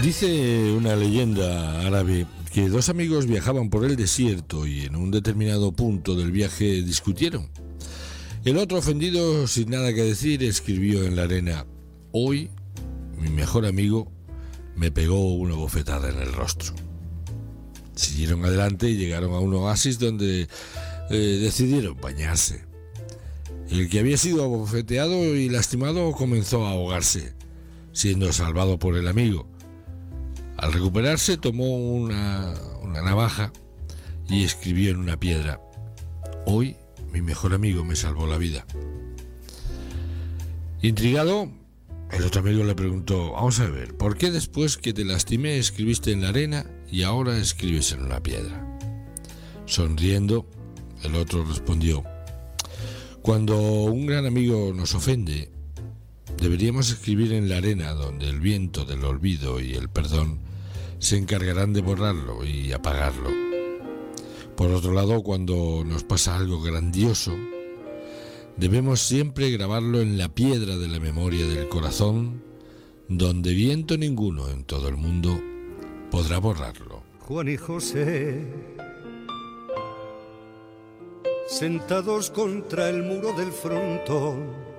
Dice una leyenda árabe que dos amigos viajaban por el desierto y en un determinado punto del viaje discutieron. El otro, ofendido, sin nada que decir, escribió en la arena: hoy mi mejor amigo me pegó una bofetada en el rostro. Siguieron adelante y llegaron a un oasis donde decidieron bañarse. El que había sido abofeteado y lastimado comenzó a ahogarse, siendo salvado por el amigo. Al recuperarse, tomó una navaja y escribió en una piedra: hoy mi mejor amigo me salvó la vida. Intrigado, el otro amigo le preguntó: vamos a ver, ¿por qué después que te lastimé escribiste en la arena y ahora escribes en una piedra? Sonriendo, el otro respondió: cuando un gran amigo nos ofende, deberíamos escribir en la arena, donde el viento del olvido y el perdón se encargarán de borrarlo y apagarlo. Por otro lado, cuando nos pasa algo grandioso, debemos siempre grabarlo en la piedra de la memoria del corazón, donde viento ninguno en todo el mundo podrá borrarlo. Juan y José, sentados contra el muro del frontón,